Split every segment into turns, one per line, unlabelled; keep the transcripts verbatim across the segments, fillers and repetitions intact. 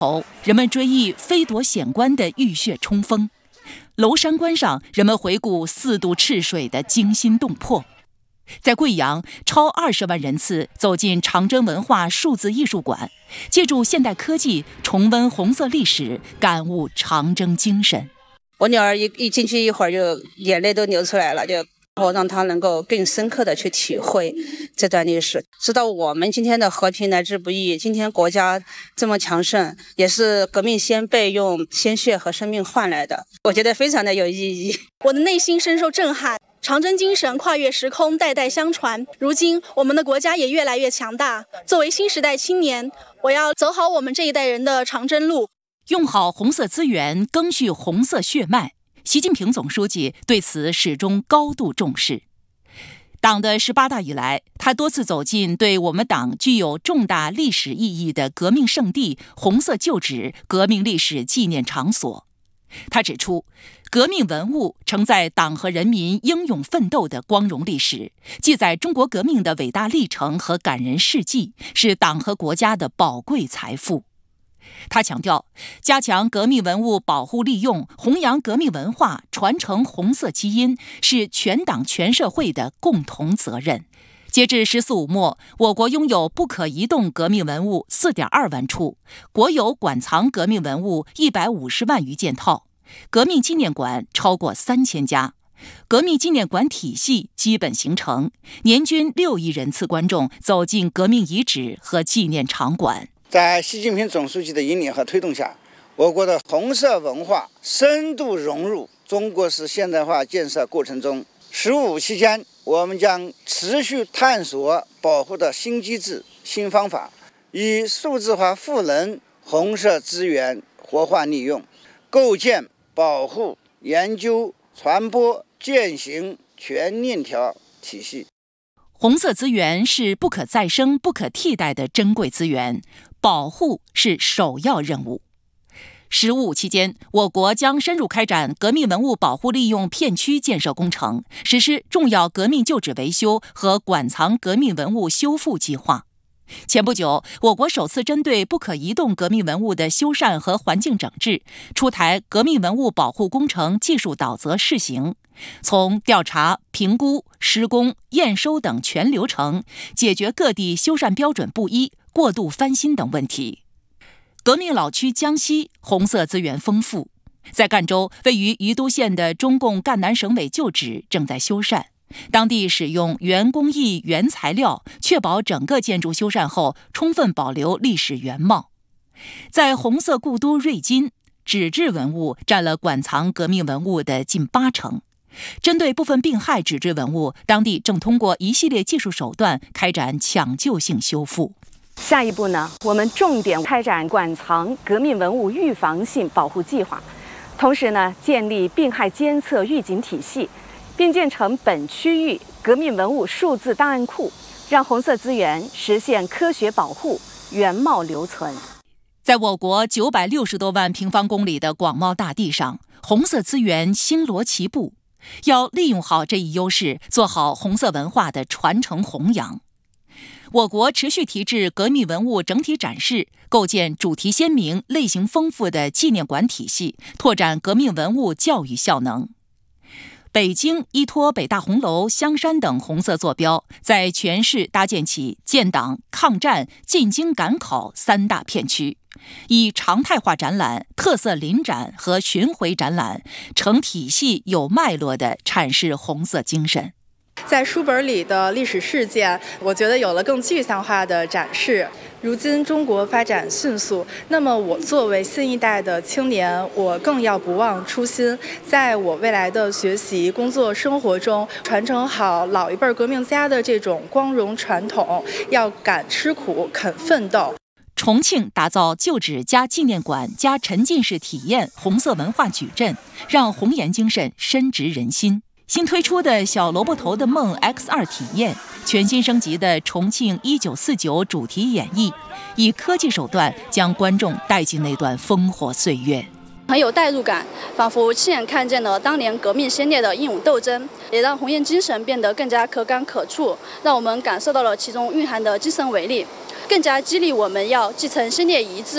头，人们追忆飞夺显关的浴血冲锋；娄山关上，人们回顾四渡赤水的惊心动魄。在贵阳，超二十万人次走进长征文化数字艺术馆，借助现代科技重温红色历史，感悟长征精神。
我女儿一一进去一会儿就眼泪都流出来了，就我让她能够更深刻的去体会这段历史，知道我们今天的和平来之不易，今天国家这么强盛，也是革命先辈用鲜血和生命换来的，我觉得非常的有意义。
我的内心深受震撼。长征精神跨越时空，代代相传。如今，我们的国家也越来越强大。作为新时代青年，我要走好我们这一代人的长征路，
用好红色资源，赓续红色血脉。习近平总书记对此始终高度重视。党的十八大以来，他多次走进对我们党具有重大历史意义的革命圣地、红色旧址、革命历史纪念场所。他指出，革命文物承载党和人民英勇奋斗的光荣历史，记载中国革命的伟大历程和感人事迹，是党和国家的宝贵财富。他强调，加强革命文物保护利用，弘扬革命文化，传承红色基因，是全党全社会的共同责任。截至“十四五”末，我国拥有不可移动革命文物 四点二万处，国有馆藏革命文物一百五十万余件套，革命纪念馆超过三千家，革命纪念馆体系基本形成，年均六亿人次观众走进革命遗址和纪念场馆。
在习近平总书记的引领和推动下，我国的红色文化深度融入中国式现代化建设过程中。十五期间，我们将持续探索保护的新机制、新方法，以数字化赋能红色资源活化利用，构建保护、研究、传播、践行全链条体系。
红色资源是不可再生、不可替代的珍贵资源，保护是首要任务。十五期间，我国将深入开展革命文物保护利用片区建设工程，实施重要革命旧址维修和馆藏革命文物修复计划。前不久，我国首次针对不可移动革命文物的修缮和环境整治，出台革命文物保护工程技术导则试行，从调查、评估、施工、验收等全流程，解决各地修缮标准不一、过度翻新等问题。革命老区江西红色资源丰富，在赣州位于宜都县的中共赣南省委旧址正在修缮，当地使用原工艺原材料，确保整个建筑修缮后充分保留历史原貌。在红色故都瑞金，纸质文物占了馆藏革命文物的近八成。针对部分病害纸质文物，当地正通过一系列技术手段开展抢救性修复。
下一步呢，我们重点开展馆藏革命文物预防性保护计划，同时呢，建立病害监测预警体系，并建成本区域革命文物数字档案库，让红色资源实现科学保护、原貌留存。
在我国九百六十多万平方公里的广袤大地上，红色资源星罗棋布，要利用好这一优势，做好红色文化的传承弘扬。我国持续提质革命文物整体展示，构建主题鲜明、类型丰富的纪念馆体系，拓展革命文物教育效能。北京依托北大红楼、香山等红色坐标，在全市搭建起建党、抗战、进京赶考三大片区，以常态化展览、特色临展和巡回展览，成体系有脉络地阐释红色精神。
在书本里的历史事件，我觉得有了更具象化的展示。如今中国发展迅速，那么我作为新一代的青年，我更要不忘初心，在我未来的学习、工作、生活中，传承好老一辈革命家的这种光荣传统，要敢吃苦、肯奋斗。
重庆打造旧址加纪念馆加沉浸式体验红色文化矩阵，让红颜精神深植人心。新推出的小萝卜头的梦 X 二 体验，全新升级的重庆一九四九主题演绎，以科技手段将观众带进那段烽火岁月，
很有代入感，仿佛亲眼看见了当年革命先烈的英勇斗争，也让红颜精神变得更加可感可触，让我们感受到了其中蕴含的精神伟力，更加激励我们要继承先烈遗志，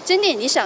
经典理想